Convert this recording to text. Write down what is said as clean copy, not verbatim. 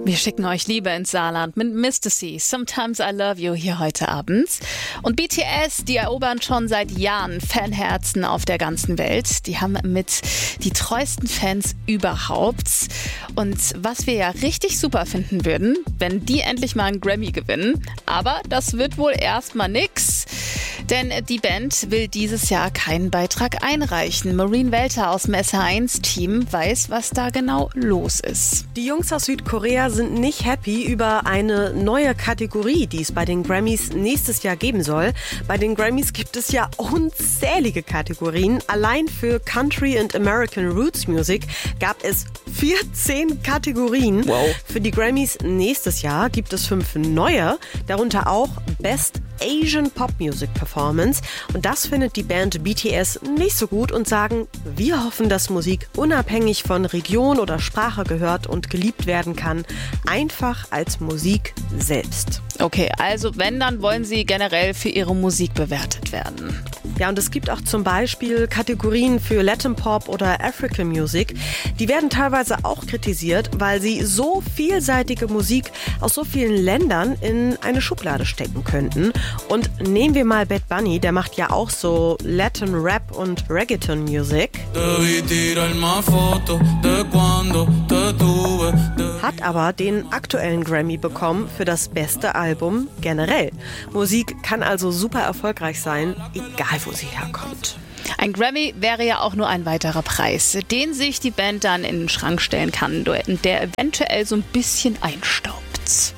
Wir schicken euch Liebe ins Saarland mit Mr. C, Sometimes I Love You hier heute Abend. Und BTS, die erobern schon seit Jahren Fanherzen auf der ganzen Welt. Die haben mit die treuesten Fans überhaupt. Und was wir ja richtig super finden würden, wenn die endlich mal einen Grammy gewinnen. Aber das wird wohl erstmal nix. Denn die Band will dieses Jahr keinen Beitrag einreichen. Maureen Welter aus dem SH1-Team weiß, was da genau los ist. Die Jungs aus Südkorea sind nicht happy über eine neue Kategorie, die es bei den Grammys nächstes Jahr geben soll. Bei den Grammys gibt es ja unzählige Kategorien. Allein für Country and American Roots Music gab es 14 Kategorien. Wow. Für die Grammys nächstes Jahr gibt es 5 neue, darunter auch Best Asian Pop Music Performance. Und das findet die Band BTS nicht so gut und sagen, wir hoffen, dass Musik unabhängig von Region oder Sprache gehört und geliebt werden kann, einfach als Musik selbst. Okay, also wenn, dann wollen sie generell für ihre Musik bewertet werden. Ja, und es gibt auch zum Beispiel Kategorien für Latin Pop oder African Music. Die werden teilweise auch kritisiert, weil sie so vielseitige Musik aus so vielen Ländern in eine Schublade stecken könnten. Und nehmen wir mal Bad Bunny, der macht ja auch so Latin Rap und Reggaeton Music. Hat aber den aktuellen Grammy bekommen für das beste Album generell. Musik kann also super erfolgreich sein, egal wo sie herkommt. Ein Grammy wäre ja auch nur ein weiterer Preis, den sich die Band dann in den Schrank stellen kann, der eventuell so ein bisschen einstaubt.